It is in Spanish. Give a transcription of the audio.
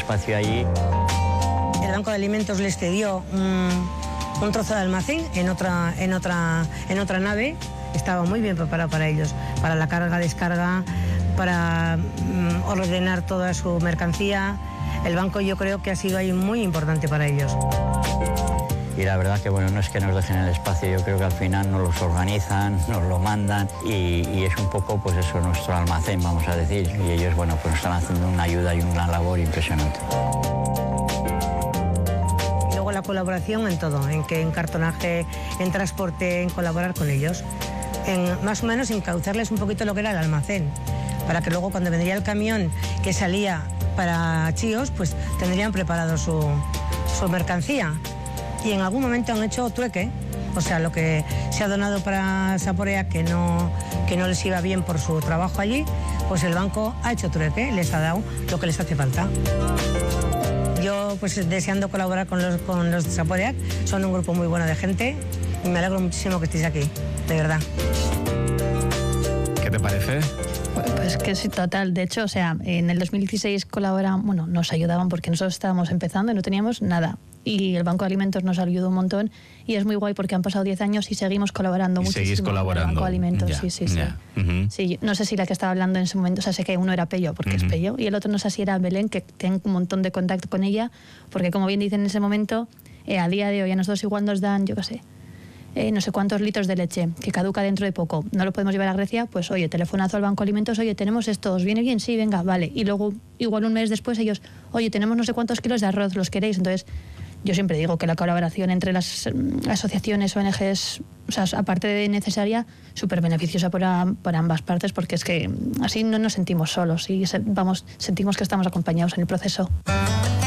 espacio allí. El Banco de Alimentos les cedió un trozo de almacén en otra nave. Estaba muy bien preparado para ellos, para la carga, descarga, para ordenar toda su mercancía. El banco yo creo que ha sido ahí muy importante para ellos. Y la verdad que bueno, no es que nos dejen el espacio, yo creo que al final nos los organizan, nos lo mandan y es un poco pues eso, nuestro almacén, vamos a decir. Y ellos bueno, pues nos están haciendo una ayuda y una labor impresionante. Y luego la colaboración en todo, en cartonaje, en transporte, en colaborar con ellos. Más o menos encauzarles un poquito lo que era el almacén, para que luego cuando vendría el camión que salía para Chíos, pues tendrían preparado su mercancía. Y en algún momento han hecho trueque, o sea, lo que se ha donado para Zaporeak que no les iba bien por su trabajo allí, pues el banco ha hecho trueque, les ha dado lo que les hace falta. Yo pues deseando colaborar con los de Zaporeak, son un grupo muy bueno de gente y me alegro muchísimo que estéis aquí, de verdad. ¿Qué te parece? Pues que sí, total. De hecho, o sea, en el 2016 colaboraban, bueno, nos ayudaban porque nosotros estábamos empezando y no teníamos nada. Y el Banco de Alimentos nos ayudó un montón y es muy guay porque han pasado 10 años y seguimos colaborando muchísimo. Seguís colaborando. Con el Banco de Alimentos, ya, sí. Ya. Sí, no sé si la que estaba hablando en ese momento, o sea, sé que uno era Pello porque es Pello y el otro no sé si era Belén, que tengo un montón de contacto con ella, porque como bien dicen en ese momento, a día de hoy a nosotros igual nos dan, yo qué sé, no sé cuántos litros de leche, que caduca dentro de poco, no lo podemos llevar a Grecia, pues oye, telefonazo al Banco de Alimentos, oye, tenemos esto, ¿os viene bien? Sí, venga, vale. Y luego, igual un mes después ellos, oye, tenemos no sé cuántos kilos de arroz, ¿los queréis? Entonces, yo siempre digo que la colaboración entre las asociaciones, ONGs, o sea, aparte de necesaria, súper beneficiosa para ambas partes, porque es que así no nos sentimos solos y sentimos que estamos acompañados en el proceso.